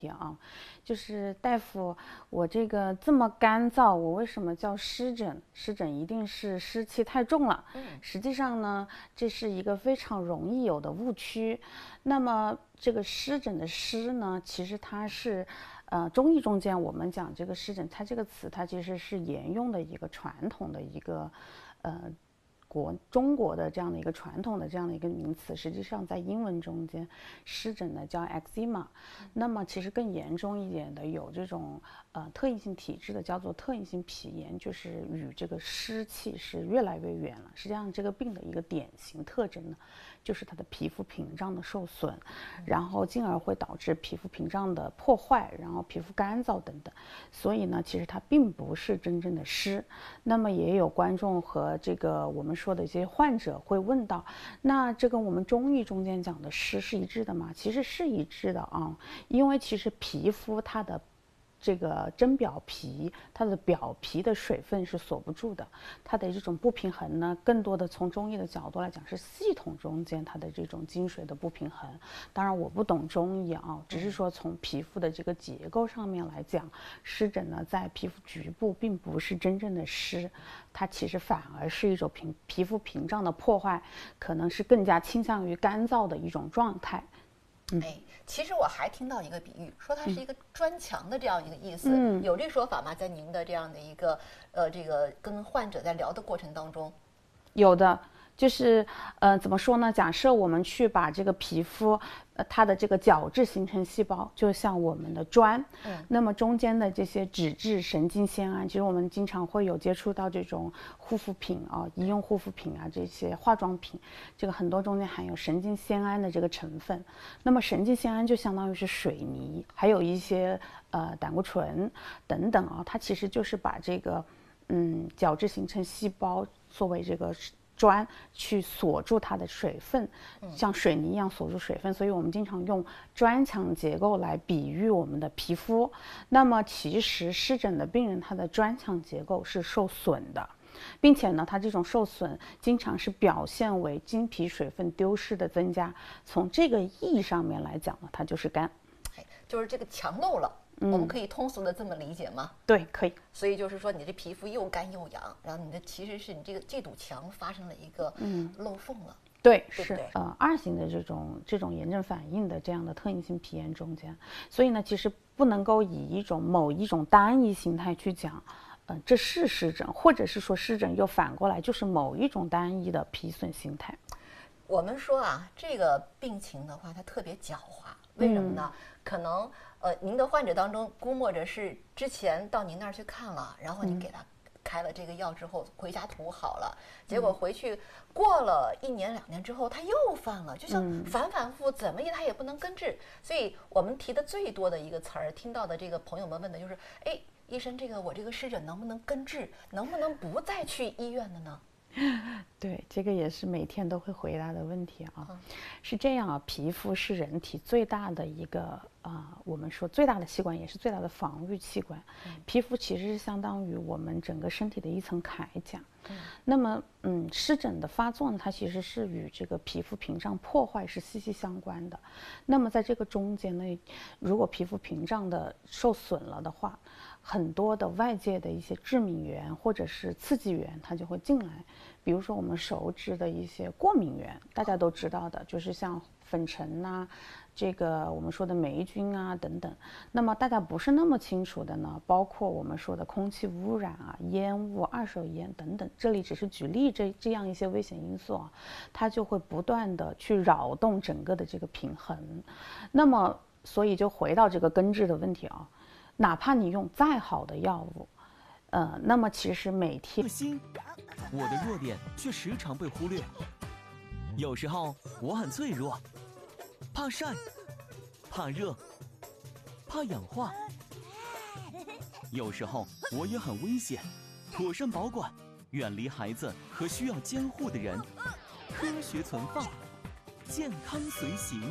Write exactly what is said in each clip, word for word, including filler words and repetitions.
啊，就是大夫，我这个这么干燥，我为什么叫湿疹？湿疹一定是湿气太重了。嗯，实际上呢，这是一个非常容易有的误区。那么这个湿疹的湿呢，其实它是，呃，中医中间我们讲这个湿疹，它这个词它其实是沿用的一个传统的一个，呃。国中国的这样的一个传统的这样的一个名词，实际上在英文中间，湿疹呢叫 eczema，那么其实更严重一点的有这种呃特异性体质的叫做特异性皮炎，就是与这个湿气是越来越远了。实际上这个病的一个典型特征呢，就是它的皮肤屏障的受损，然后进而会导致皮肤屏障的破坏，然后皮肤干燥等等。所以呢，其实它并不是真正的湿。那么也有观众和这个我们说的一些患者会问到，那这跟我们中医中间讲的湿是一致的吗？其实是一致的啊，因为其实皮肤它的这个真表皮，它的表皮的水分是锁不住的，它的这种不平衡呢，更多的从中医的角度来讲是系统中间它的这种经水的不平衡。当然我不懂中医啊，只是说从皮肤的这个结构上面来讲，湿疹呢在皮肤局部并不是真正的湿，它其实反而是一种皮皮肤屏障的破坏，可能是更加倾向于干燥的一种状态。 嗯、哎，其实我还听到一个比喻，说它是一个砖墙的这样一个意思，嗯、有这个说法吗？在您的这样的一个呃这个跟患者在聊的过程当中， 有的。就是，呃，怎么说呢？假设我们去把这个皮肤，呃，它的这个角质形成细胞，就像我们的砖，嗯，那么中间的这些脂质、神经酰胺，其实我们经常会有接触到这种护肤品啊、医用护肤品啊这些化妆品，这个很多中间含有神经酰胺的这个成分。那么神经酰胺就相当于是水泥，还有一些呃胆固醇等等啊，它其实就是把这个嗯角质形成细胞作为这个砖去锁住它的水分，像水泥一样锁住水分，所以我们经常用砖墙结构来比喻我们的皮肤。那么其实湿疹的病人他的砖墙结构是受损的，并且呢，它这种受损经常是表现为经皮水分丢失的增加。从这个意义上面来讲呢，它就是干， 就是这个墙漏了。我们可以通俗的这么理解吗？ 对，可以。 所以就是说，你这皮肤又干又痒，然后你的其实是你这个这堵墙发生了一个漏缝了。 嗯、对， 对是呃二型的这种这种炎症反应的这样的特异性皮炎中间，所以呢，其实不能够以一种某一种单一形态去讲，呃，这是湿疹，或者是说湿疹又反过来就是某一种单一的皮损形态。 我们说啊，这个病情的话，它特别狡猾，为什么呢？嗯、可能。呃，您的患者当中，估摸着是之前到您那儿去看了，然后您给他开了这个药之后，回家涂好了，结果回去过了一年两年之后，他又犯了，就像反反复复，怎么也他也不能根治。所以我们提的最多的一个词儿，听到的这个朋友们问的就是：哎，医生，这个我这个湿疹能不能根治？能不能不再去医院的呢？ 对，这个也是每天都会回答的问题啊。嗯、是这样啊，皮肤是人体最大的一个啊、呃，我们说最大的器官，也是最大的防御器官。嗯、皮肤其实是相当于我们整个身体的一层铠甲。嗯、那么，嗯，湿疹的发作呢，它其实是与这个皮肤屏障破坏是息息相关的。那么在这个中间呢，如果皮肤屏障的受损了的话，很多的外界的一些致敏源或者是刺激源，它就会进来。比如说我们熟知的一些过敏源，大家都知道的，就是像粉尘呐、啊，这个我们说的霉菌啊等等。那么大家不是那么清楚的呢，包括我们说的空气污染啊、烟雾、二手烟等等。这里只是举例这这样一些危险因素啊，它就会不断的去扰动整个的这个平衡。那么，所以就回到这个根治的问题啊。哪怕你用再好的药物，呃，那么其实每天， 我的弱点却时常被忽略。有时候我很脆弱，怕晒，怕热，怕氧化。有时候我也很危险，妥善保管，远离孩子和需要监护的人，科学存放，健康随行。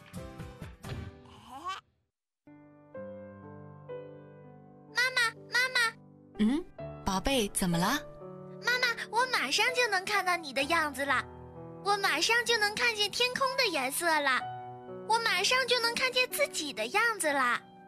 嗯，宝贝，怎么了？ 妈妈，我马上就能看到你的样子了，我马上就能看见天空的颜色了，我马上就能看见自己的样子了。